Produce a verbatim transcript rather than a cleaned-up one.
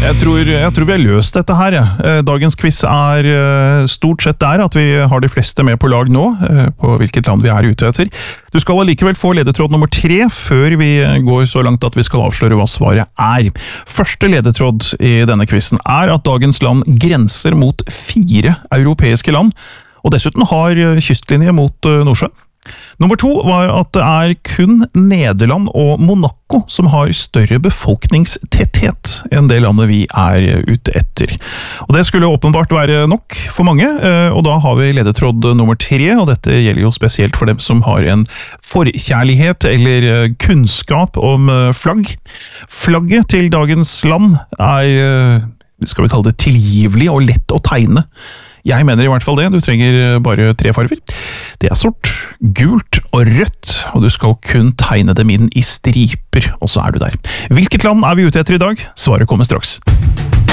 Jeg tror, jeg tror vi har løst dette her. Ja. Dagens quiz er stort sett der at vi har de fleste med på lag nå, på hvilket land vi er ute etter. Du skal allikevel få ledetråd nummer tre før vi går så langt at vi skal avsløre hva svaret er. Første ledetråd i denne quizen er at dagens land grenser mot fire europeiske land, og dessuten har kystlinje mot Nordsjøen. Nummer to var at det er kun Nederland og Monaco som har større befolkningstetthet enn det landet vi er ute etter. Og det skulle åpenbart være nok for mange, og da har vi ledetråd nummer tre, og dette gjelder jo spesielt for dem som har en forkjærlighet eller kunnskap om flagg. Flagget til dagens land er, skal vi kalle det, tilgivelig og lett å tegne. Jeg mener i hvert fall det, du trenger bare tre farver. Det er sort, gult og rødt, og du skal kun tegne dem inn i striper, og så er du der. Hvilket land er vi ute etter i dag? Svaret kommer straks.